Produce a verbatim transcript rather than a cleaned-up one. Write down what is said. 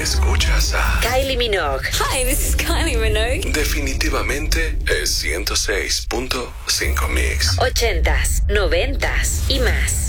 Escuchas a Kylie Minogue. Hi, this is Kylie Minogue. Definitivamente es ciento seis punto cinco Mix. Ochentas, noventas y más.